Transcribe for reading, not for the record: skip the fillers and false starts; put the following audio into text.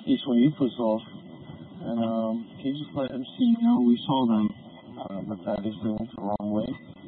case when you push off. And can you just let MC know we saw them, what that is doing the wrong way?